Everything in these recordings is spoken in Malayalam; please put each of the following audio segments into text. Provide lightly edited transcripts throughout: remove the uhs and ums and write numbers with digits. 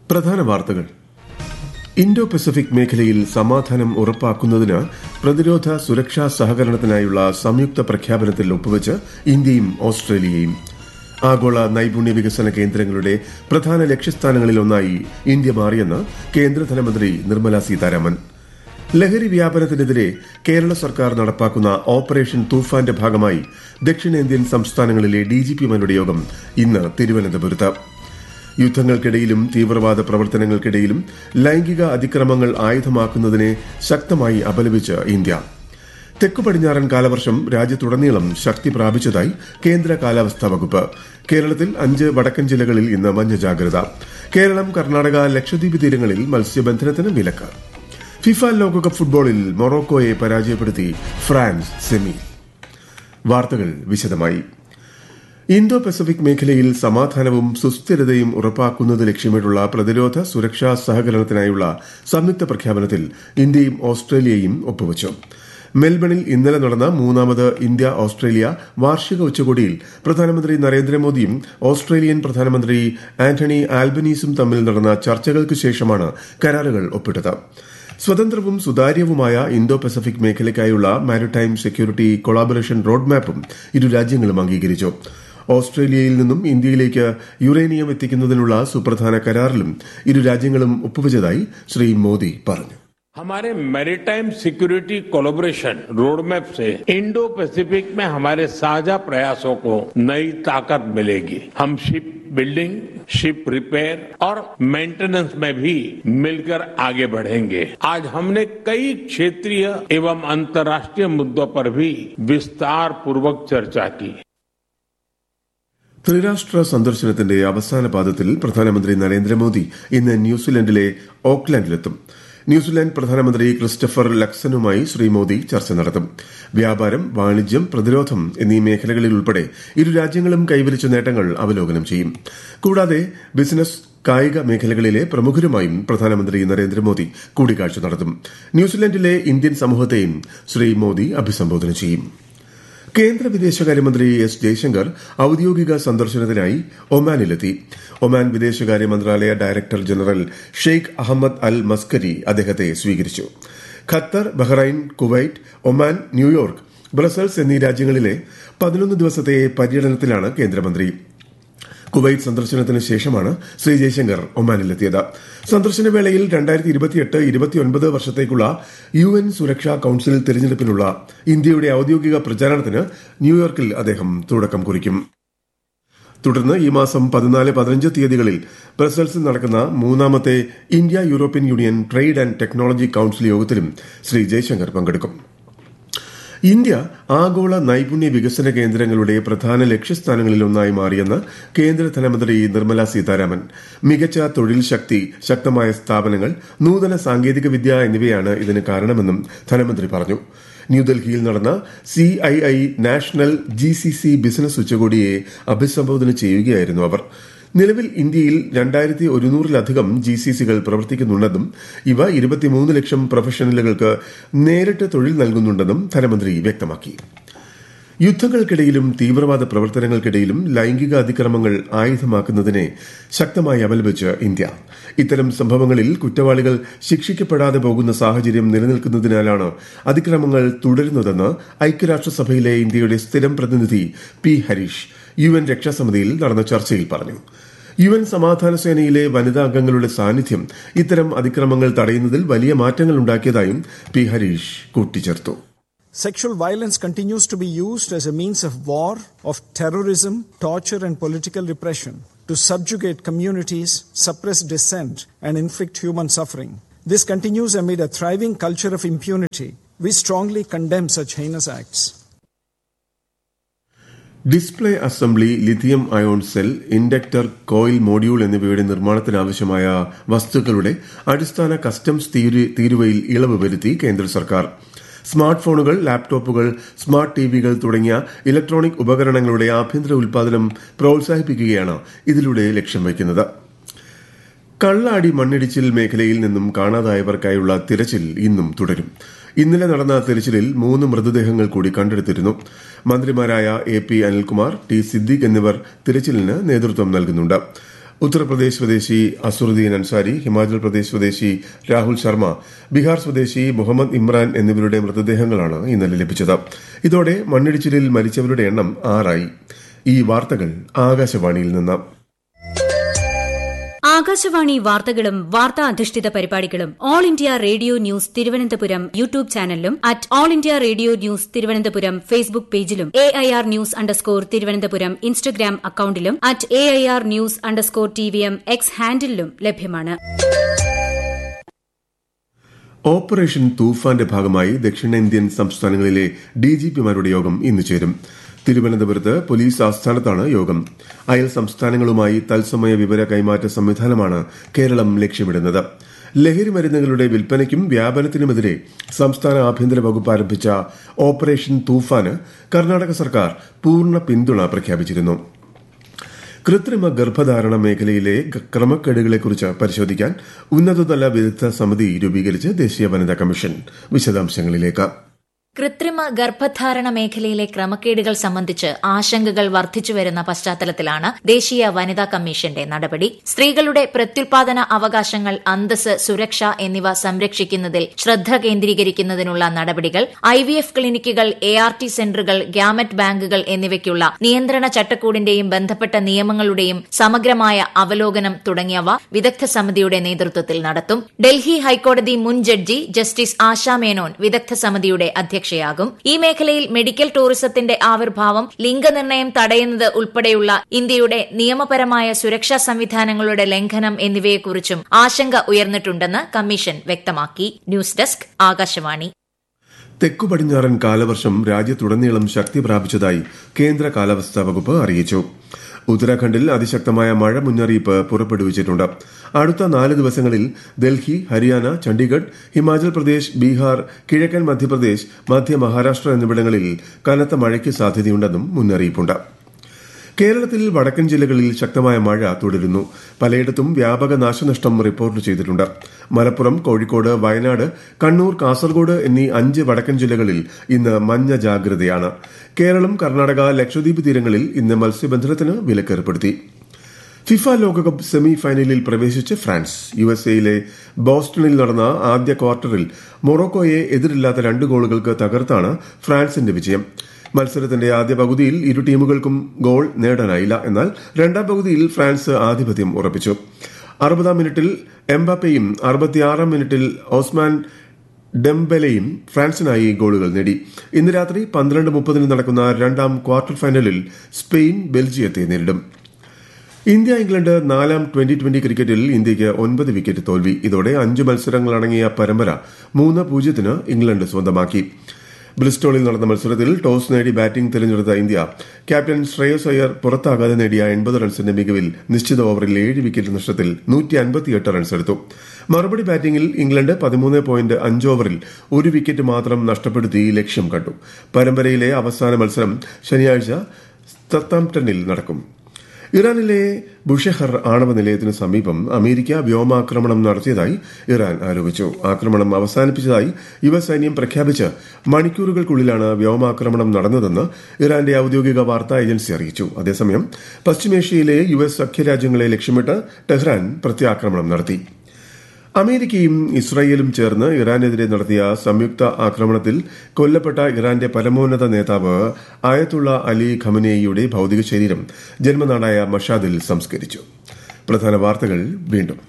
പ്രധാന വാർത്തകൾ. ഇന്തോ പസഫിക് മേഖലയിൽ സമാധാനം ഉറപ്പാക്കുന്നതിന് പ്രതിരോധ സുരക്ഷാ സഹകരണത്തിനായുള്ള സംയുക്ത പ്രഖ്യാപനത്തിൽ ഒപ്പുവച്ച് ഇന്ത്യയും ഓസ്ട്രേലിയയും. ആഗോള നൈപുണ്യ വികസന കേന്ദ്രങ്ങളുടെ പ്രധാന ലക്ഷ്യസ്ഥാനങ്ങളിലൊന്നായി ഇന്ത്യ മാറിയെന്ന് കേന്ദ്ര ധനമന്ത്രി നിർമ്മല സീതാരാമൻ. ലഹരി വ്യാപനത്തിനെതിരെ കേരള സർക്കാർ നടപ്പാക്കുന്ന ഓപ്പറേഷൻ തൂഫാന്റെ ഭാഗമായി ദക്ഷിണേന്ത്യൻ സംസ്ഥാനങ്ങളിലെ ഡിജിപിമാരുടെ യോഗം ഇന്ന് തിരുവനന്തപുരത്ത്. യുദ്ധങ്ങൾക്കിടയിലും തീവ്രവാദ പ്രവർത്തനങ്ങൾക്കിടയിലും ലൈംഗിക അതിക്രമങ്ങൾ ആയുധമാക്കുന്നതിനെ ശക്തമായി അപലപിച്ച് ഇന്ത്യ. തെക്കു പടിഞ്ഞാറൻ കാലവർഷം രാജ്യത്തുടനീളം ശക്തി പ്രാപിച്ചതായി കേന്ദ്ര കാലാവസ്ഥാ വകുപ്പ്. കേരളത്തിൽ 5 വടക്കൻ ജില്ലകളിൽ ഇന്ന് മഞ്ഞ ജാഗ്രത. കേരളം, കർണാടക, ലക്ഷദ്വീപ് തീരങ്ങളിൽ മത്സ്യബന്ധനത്തിന് വിലക്ക്. ഫിഫ ലോകകപ്പ് ഫുട്ബോളിൽ മൊറോക്കോയെ പരാജയപ്പെടുത്തി ഫ്രാൻസ് സെമി. വാർത്തകൾ വിശദമായി. ഇന്തോ പസഫിക് മേഖലയിൽ സമാധാനവും സുസ്ഥിരതയും ഉറപ്പാക്കുന്നത് ലക്ഷ്യമിട്ടുള്ള പ്രതിരോധ സുരക്ഷാ സഹകരണത്തിനായുള്ള സംയുക്ത പ്രഖ്യാപനത്തിൽ ഇന്ത്യയും ഓസ്ട്രേലിയയും ഒപ്പുവച്ചു. മെൽബണിൽ ഇന്നലെ നടന്ന 3ാമത് ഇന്ത്യ ഓസ്ട്രേലിയ വാർഷിക ഉച്ചകോടിയിൽ പ്രധാനമന്ത്രി നരേന്ദ്രമോദിയും ഓസ്ട്രേലിയൻ പ്രധാനമന്ത്രി ആന്റണി ആൽബനീസും തമ്മിൽ നടന്ന ചർച്ചകൾക്ക് ശേഷമാണ് കരാറുകൾ ഒപ്പിട്ടത്. സ്വതന്ത്രവും സുതാര്യവുമായ Indo Pacific മേഖലയ്ക്കായുള്ള maritime security collaboration road മാപ്പും ഇരു രാജ്യങ്ങളും അംഗീകരിച്ചു. ഓസ്ട്രേലിയയിൽ നിന്നും ഇന്ത്യയിലേക്ക് യുറേനിയം എത്തിക്കുന്നതിനുള്ള സുപ്രധാന കരാറിലും ഇരു രാജ്യങ്ങളും ഒപ്പുവച്ചതായി ശ്രീ മോദി പറഞ്ഞു. हमारे मैरीटाइम सिक्योरिटी कोलैबोरेशन रोडमैप से इंडो पैसिफिक में हमारे साझा प्रयासों को नई ताकत मिलेगी. हम शिप बिल्डिंग, शिप रिपेयर और मेंटेनेंस में भी मिलकर आगे बढ़ेंगे. आज हमने कई क्षेत्रीय एवं अंतर्राष्ट्रीय मुद्दों पर भी विस्तार पूर्वक चर्चा की. ത്രിരാഷ്ട്ര സന്ദർശനത്തിന്റെ അവസാന പാദത്തിൽ പ്രധാനമന്ത്രി നരേന്ദ്രമോദി ഇന്ന് ന്യൂസിലൻഡിലെ ഓക്ലാൻഡിലെത്തും. ന്യൂസിലാൻഡ് പ്രധാനമന്ത്രി ക്രിസ്റ്റഫർ ലക്സനുമായി ശ്രീ മോദി ചർച്ച നടത്തും. വ്യാപാരം, വാണിജ്യം, പ്രതിരോധം എന്നീ മേഖലകളിൽ ഉൾപ്പെടെ ഇരു രാജ്യങ്ങളും കൈവരിച്ച നേട്ടങ്ങൾ അവലോകനം ചെയ്യും. കൂടാതെ ബിസിനസ്, കായിക മേഖലകളിലെ പ്രമുഖരുമായും പ്രധാനമന്ത്രി നരേന്ദ്രമോദി കൂടിക്കാഴ്ച നടത്തും. ന്യൂസിലൻഡിലെ ഇന്ത്യൻ സമൂഹത്തെയും ശ്രീ മോദി അഭിസംബോധന ചെയ്യും. കേന്ദ്ര വിദേശകാര്യമന്ത്രി എസ് ജയശങ്കർ ഔദ്യോഗിക സന്ദർശനത്തിനായി ഒമാനിലെത്തി. ഒമാൻ വിദേശകാര്യ മന്ത്രാലയ ഡയറക്ടർ ജനറൽ ഷെയ്ഖ് അഹമ്മദ് അൽ മസ്കരി അദ്ദേഹത്തെ സ്വീകരിച്ചു. Qatar, Bahrain, Kuwait, Oman, New York, Brussels എന്നീ രാജ്യങ്ങളിലെ 11 ദിവസത്തെ പര്യടനത്തിലാണ് കേന്ദ്രമന്ത്രി. കുവൈറ്റ് സന്ദർശനത്തിന് ശേഷമാണ് ശ്രീ ജയശങ്കർ ഒമാനിലെത്തിയത്. സന്ദർശനവേളയിൽ 2028-29 വർഷത്തേക്കുള്ള UN സുരക്ഷാ കൌൺസിൽ തെരഞ്ഞെടുപ്പിനുള്ള ഇന്ത്യയുടെ ഔദ്യോഗിക പ്രചാരണത്തിന് ന്യൂയോർക്കിൽ അദ്ദേഹം തുടക്കം കുറിക്കും. തുടർന്ന് ഈ മാസം 14-15 തീയതികളിൽ ബ്രസൽസിൽ നടക്കുന്ന 3ാമത്തെ India European union trade and technology council യോഗത്തിലും ശ്രീ ജയശങ്കർ പങ്കെടുക്കും. ഇന്ത്യ ആഗോള നൈപുണ്യ വികസന കേന്ദ്രങ്ങളുടെ പ്രധാന ലക്ഷ്യസ്ഥാനങ്ങളിലൊന്നായി മാറിയെന്ന് കേന്ദ്ര ധനമന്ത്രി നിർമ്മല സീതാരാമൻ. മികച്ച തൊഴിൽ ശക്തി, ശക്തമായ സ്ഥാപനങ്ങൾ, നൂതന സാങ്കേതിക വിദ്യ എന്നിവയാണ് ഇതിന് കാരണമെന്നും ധനമന്ത്രി പറഞ്ഞു. ന്യൂഡൽഹിയിൽ നടന്ന CII നാഷണൽ GCC ബിസിനസ് ഉച്ചകോടിയെ അഭിസംബോധന ചെയ്യുകയായിരുന്നു അവർ. നിലവിൽ ഇന്ത്യയിൽ 2100-ലധികം GCCകൾ പ്രവർത്തിക്കുന്നുണ്ടെന്നും ഇവ 23 ലക്ഷം പ്രൊഫഷണലുകൾക്ക് നേരിട്ട് തൊഴിൽ നൽകുന്നുണ്ടെന്നും ധനമന്ത്രി വ്യക്തമാക്കി. യുദ്ധങ്ങൾക്കിടയിലും തീവ്രവാദ പ്രവർത്തനങ്ങൾക്കിടയിലും ലൈംഗിക അതിക്രമങ്ങൾ ആയുധമാക്കുന്നതിനെ ശക്തമായി അപലപിച്ച് ഇന്ത്യ. ഇത്തരം സംഭവങ്ങളിൽ കുറ്റവാളികൾ ശിക്ഷിക്കപ്പെടാതെ പോകുന്ന സാഹചര്യം നിലനിൽക്കുന്നതിനാലാണ് അതിക്രമങ്ങൾ തുടരുന്നതെന്ന് ഐക്യരാഷ്ട്രസഭയിലെ ഇന്ത്യയുടെ സ്ഥിരം പ്രതിനിധി P. ഹരീഷ് UN രക്ഷാസമിതിയിൽ നടന്ന ചർച്ചയിൽ പറഞ്ഞു. UN സമാധാന സേനയിലെ വനിതാ അംഗങ്ങളുടെ സാന്നിധ്യം ഇത്തരം അതിക്രമങ്ങൾ തടയുന്നതിൽ വലിയ മാറ്റങ്ങൾ ഉണ്ടാക്കിയതായും P. ഹരീഷ് കൂട്ടിച്ചേർത്തു. Sexual violence continues to be used as a means of war, of terrorism, torture and political repression to subjugate communities, suppress dissent and inflict human suffering. This continues amid a thriving culture of impunity. We strongly condemn such heinous acts. Display assembly, lithium ion cell, inductor, coil module എന്നിവയുടെ നിർമ്മാണത്തിനാവശ്യമായ വസ്തുക്കളുടെ അടിസ്ഥാന കസ്റ്റംസ് തീരുവയിൽ ഇളവ് വരുത്തി കേന്ദ്ര സർക്കാർ. സ്മാർട്ട് ഫോണുകൾ, ലാപ്ടോപ്പുകൾ, സ്മാർട്ട് ടിവികൾ തുടങ്ങിയ ഇലക്ട്രോണിക് ഉപകരണങ്ങളുടെ ആഭ്യന്തര ഉൽപാദനം പ്രോത്സാഹിപ്പിക്കുകയാണ് ഇതിലൂടെ ലക്ഷ്യം വയ്ക്കുന്നത്. കള്ളാടി മണ്ണിടിച്ചിൽ മേഖലയിൽ നിന്നും കാണാതായവർക്കായുള്ള തിരച്ചിൽ ഇന്നും തുടരും. ഇന്നലെ നടന്ന തിരച്ചിലിൽ 3 മൃതദേഹങ്ങൾ കൂടി കണ്ടെടുത്തിരുന്നു. മന്ത്രിമാരായ AP അനിൽകുമാർ, T. സിദ്ദീഖ് എന്നിവർ തിരച്ചിലിന് നേതൃത്വം നൽകുന്നുണ്ട്. ഉത്തർപ്രദേശ് സ്വദേശി അസുറുദ്ദീൻ അൻസാരി, ഹിമാചൽ പ്രദേശ് സ്വദേശി രാഹുൽ ശർമ്മ, ബീഹാർ സ്വദേശി മുഹമ്മദ് ഇമ്രാൻ എന്നിവരുടെ മൃതദേഹങ്ങളാണ് ഇന്നലെ ലഭിച്ചത്. ഇതോടെ മണ്ണിടിച്ചിലിൽ മരിച്ചവരുടെ എണ്ണം 6 ആയി. ഈ വാർത്തകൾ ആകാശവാണിയിൽ നിന്ന്. ആകാശവാണി വാർത്തകളും വാർത്താ അധിഷ്ഠിത പരിപാടികളും all India radio news Thiruvananthapuram YouTube ചാനലിലും @all India radio news Thiruvananthapuram Facebook പേജിലും AIR ന്യൂസ് _തിരുവനന്തപുരം ഇൻസ്റ്റഗ്രാം അക്കൌണ്ടിലും @AIR ന്യൂസ് _TVM X ഹാൻഡിലും ലഭ്യമാണ്. ഓപ്പറേഷൻ തൂഫാന്റെ ഭാഗമായി ദക്ഷിണേന്ത്യൻ സംസ്ഥാനങ്ങളിലെ DGPമാരുടെ യോഗം ഇന്ന് ചേരും. തിരുവനന്തപുരത്ത് പോലീസ് ആസ്ഥാനത്താണ് യോഗം. അയൽ സംസ്ഥാനങ്ങളുമായി തത്സമയ വിവര കൈമാറ്റ സംവിധാനമാണ് കേരളം ലക്ഷ്യമിടുന്നത്. ലഹരി മരുന്നുകളുടെ വിൽപ്പനയ്ക്കും വ്യാപനത്തിനുമെതിരെ സംസ്ഥാന ആഭ്യന്തര വകുപ്പ് ആരംഭിച്ച ഓപ്പറേഷൻ തൂഫാന് കർണാടക സർക്കാർ പൂർണ്ണ പിന്തുണ പ്രഖ്യാപിച്ചിരുന്നു. കൃത്രിമ ഗർഭധാരണ മേഖലയിലെ ക്രമക്കേടുകളെക്കുറിച്ച് പരിശോധിക്കാൻ ഉന്നതതല വിദഗ്ധ സമിതി രൂപീകരിച്ച് ദേശീയ വനിതാ കമ്മീഷൻ. വിശദാംശങ്ങളിലേക്ക്. കൃത്രിമ ഗർഭധാരണ മേഖലയിലെ ക്രമക്കേടുകൾ സംബന്ധിച്ച് ആശങ്കകൾ വർദ്ധിച്ചുവരുന്ന പശ്ചാത്തലത്തിലാണ് ദേശീയ വനിതാ കമ്മീഷന്റെ നടപടി. സ്ത്രീകളുടെ പ്രത്യുൽപാദന അവകാശങ്ങൾ, അന്തസ്സ്, സുരക്ഷ എന്നിവ സംരക്ഷിക്കുന്നതിൽ ശ്രദ്ധ കേന്ദ്രീകരിക്കുന്നതിനുള്ള നടപടികൾ, IVF ക്ലിനിക്കുകൾ, ART സെന്ററുകൾ, ഗ്യാമറ്റ് ബാങ്കുകൾ എന്നിവയ്ക്കുള്ള നിയന്ത്രണ ചട്ടക്കൂടിന്റെയും ബന്ധപ്പെട്ട നിയമങ്ങളുടെയും സമഗ്രമായ അവലോകനം തുടങ്ങിയവ വിദഗ്ധ സമിതിയുടെ നേതൃത്വത്തിൽ നടത്തും. ഡൽഹി ഹൈക്കോടതി മുൻ ജഡ്ജി ജസ്റ്റിസ് ആശാ മേനോൻ വിദഗ്ധ സമിതിയുടെ അധ്യക്ഷയാകും. ഈ മേഖലയിൽ മെഡിക്കൽ ടൂറിസത്തിന്റെ ആവിർഭാവം, ലിംഗനിർണ്ണയം തടയുന്നത് ഉൾപ്പെടെയുള്ള ഇന്ത്യയുടെ നിയമപരമായ സുരക്ഷാ സംവിധാനങ്ങളുടെ ലംഘനം എന്നിവയെക്കുറിച്ചും ആശങ്ക ഉയർന്നിട്ടുണ്ടെന്ന് കമ്മീഷൻ വ്യക്തമാക്കി. News desk, Akashvani. തെക്കു പടിഞ്ഞാറൻ കാലവർഷം രാജ്യത്തുടനീളം ശക്തി പ്രാപിച്ചതായി കേന്ദ്ര കാലാവസ്ഥാ വകുപ്പ് അറിയിച്ചു. ഉത്തരാഖണ്ഡിൽ അതിശക്തമായ മഴ മുന്നറിയിപ്പ് പുറപ്പെടുവിച്ചിട്ടുണ്ട്. അടുത്ത 4 ദിവസങ്ങളിൽ ഡൽഹി, ഹരിയാന, ചണ്ഡീഗഡ്, ഹിമാചൽ പ്രദേശ്, ബീഹാർ, കിഴക്കൻ മധ്യപ്രദേശ്, മധ്യ മഹാരാഷ്ട്ര എന്നിവിടങ്ങളിൽ കനത്ത മഴയ്ക്ക് സാധ്യതയുണ്ടെന്നും മുന്നറിയിപ്പുണ്ട്. കേരളത്തിൽ വടക്കൻ ജില്ലകളിൽ ശക്തമായ മഴ തുടരുന്നു. പലയിടത്തും വ്യാപക നാശനഷ്ടം റിപ്പോർട്ട് ചെയ്തിട്ടുണ്ട്. മലപ്പുറം, കോഴിക്കോട്, വയനാട്, കണ്ണൂർ, കാസർഗോഡ് എന്നീ 5 വടക്കൻ ജില്ലകളിൽ ഇന്ന് മഞ്ഞ ജാഗ്രതയാണ്. കേരളം, കർണാടക, ലക്ഷദ്വീപ് തീരങ്ങളിൽ ഇന്ന് മത്സ്യബന്ധനത്തിന് വിലക്കേർപ്പെടുത്തി. ഫിഫ ലോകകപ്പ് സെമി ഫൈനലിൽ പ്രവേശിച്ച് ഫ്രാൻസ്. USAയിലെ ബോസ്റ്റണിൽ നടന്ന ആദ്യ ക്വാർട്ടറിൽ മൊറോക്കോയെ എതിരില്ലാത്ത 2 ഗോളുകൾക്ക് തകർത്താണ് ഫ്രാൻസിന്റെ വിജയം. മത്സരത്തിന്റെ ആദ്യ പകുതിയിൽ ഇരു ടീമുകൾക്കും ഗോൾ നേടാനായില്ല. എന്നാൽ രണ്ടാം പകുതിയിൽ ഫ്രാൻസ് ആധിപത്യം ഉറപ്പിച്ചു. 60-ാം മിനിറ്റിൽ എംബാപ്പയും 66-ാം മിനിറ്റിൽ ഓസ്മാൻ ഡെംബെലയും ഫ്രാൻസിനായി ഗോളുകൾ നേടി. ഇന്ന് രാത്രി 12:30 നടക്കുന്ന രണ്ടാം ക്വാർട്ടർ ഫൈനലിൽ സ്പെയിൻ ബെൽജിയത്തെ നേരിടും. ഇന്ത്യ ഇംഗ്ലണ്ട് 4ാം ട്വന്റി ക്രിക്കറ്റിൽ ഇന്ത്യയ്ക്ക് 9 വിക്കറ്റ് തോൽവി. ഇതോടെ 5 മത്സരങ്ങളടങ്ങിയ പരമ്പര 3-0 ഇംഗ്ലണ്ട് സ്വന്തമാക്കി. ബ്രിസ്റ്റോളിൽ നടന്ന മത്സരത്തിൽ ടോസ് നേടി ബാറ്റിംഗ് തിരഞ്ഞെടുത്ത ഇന്ത്യ ക്യാപ്റ്റൻ ശ്രേയസ് അയ്യർ പുറത്താകാതെ നേടിയ 80 റൺസിന്റെ മികവിൽ നിശ്ചിത ഓവറിൽ 7 വിക്കറ്റ് നഷ്ടത്തിൽ 158 റൺസ് എടുത്തു. മറുപടി ബാറ്റിംഗിൽ ഇംഗ്ലണ്ട് 13.5 ഓവറിൽ 1 വിക്കറ്റ് മാത്രം നഷ്ടപ്പെടുത്തി ലക്ഷ്യം കണ്ടു. പരമ്പരയിലെ അവസാന മത്സരം ശനിയാഴ്ച സത്താംപ്ടണിൽ നടക്കും. ഇറാനിലെ ബുഷെഹർ ആണവ നിലയത്തിന് സമീപം അമേരിക്ക വ്യോമാക്രമണം നടത്തിയതായി ഇറാൻ ആരോപിച്ചു. ആക്രമണം അവസാനിപ്പിച്ചതായി US സൈന്യം പ്രഖ്യാപിച്ച് മണിക്കൂറുകൾക്കുള്ളിലാണ് വ്യോമാക്രമണം നടന്നതെന്ന് ഇറാന്റെ ഔദ്യോഗിക വാർത്താ ഏജൻസി അറിയിച്ചു. അതേസമയം പശ്ചിമേഷ്യയിലെ US സഖ്യരാജ്യങ്ങളെ ലക്ഷ്യമിട്ട് ടെഹ്റാൻ പ്രത്യാക്രമണം നടത്തി. അമേരിക്കയും ഇസ്രായേലും ചേർന്ന് ഇറാനെതിരെ നടത്തിയ സംയുക്ത ആക്രമണത്തിൽ കൊല്ലപ്പെട്ട ഇറാന്റെ പരമോന്നത നേതാവ് ആയത്തുള്ള അലി ഖമനേയിയുടെ ഭൌതിക ശരീരം ജന്മനാടായ മഷാദിൽ സംസ്കരിച്ചു. പ്രധാന വാർത്തകൾ വീണ്ടും.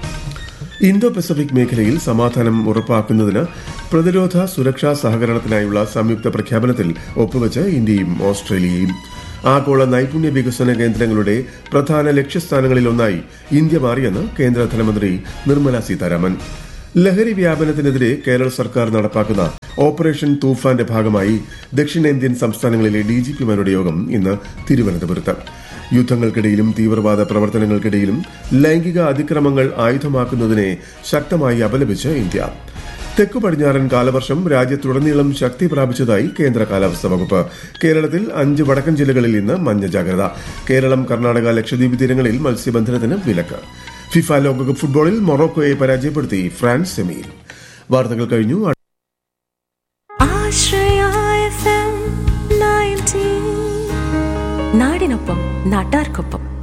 ഇന്തോ പസഫിക് മേഖലയിൽ സമാധാനം ഉറപ്പാക്കുന്നതിന് പ്രതിരോധ സുരക്ഷാ സഹകരണത്തിനായുള്ള സംയുക്ത പ്രഖ്യാപനത്തിൽ ഒപ്പുവച്ച് ഇന്ത്യയും ഓസ്ട്രേലിയയും. ആഗോള നൈപുണ്യ വികസന കേന്ദ്രങ്ങളുടെ പ്രധാന ലക്ഷ്യസ്ഥാനങ്ങളിലൊന്നായി ഇന്ത്യ മാറിയെന്ന് കേന്ദ്ര ധനമന്ത്രി നിർമ്മല സീതാരാമൻ. ലഹരി വ്യാപനത്തിനെതിരെ കേരള സർക്കാർ നടപ്പാക്കുന്ന ഓപ്പറേഷൻ തൂഫാന്റെ ഭാഗമായി ദക്ഷിണേന്ത്യൻ സംസ്ഥാനങ്ങളിലെ DGPമാരുടെ യോഗം ഇന്ന് തിരുവനന്തപുരത്ത്. യുദ്ധങ്ങൾക്കിടയിലും തീവ്രവാദ പ്രവർത്തനങ്ങൾക്കിടയിലും ലൈംഗിക അതിക്രമങ്ങൾ ആയുധമാക്കുന്നതിനെ ശക്തമായി അപലപിച്ച് ഇന്ത്യ. തെക്കു പടിഞ്ഞാറൻ കാലവർഷം രാജ്യത്തുടനീളം ശക്തി പ്രാപിച്ചതായി കേന്ദ്ര കാലാവസ്ഥാ വകുപ്പ്. കേരളത്തിൽ 5 വടക്കൻ ജില്ലകളിൽ ഇന്ന് മഞ്ഞ ജാഗ്രത. കേരളം, കർണാടക, ലക്ഷദ്വീപ് തീരങ്ങളിൽ മത്സ്യബന്ധനത്തിന് വിലക്ക്. ഫിഫ ലോകകപ്പ് ഫുട്ബോളിൽ മൊറോക്കോയെ പരാജയപ്പെടുത്തി ഫ്രാൻസ് സെമിയിൽ. വാർത്തകൾ കഴിഞ്ഞു. നാടിനൊപ്പം നാട്ടാർക്കൊപ്പം.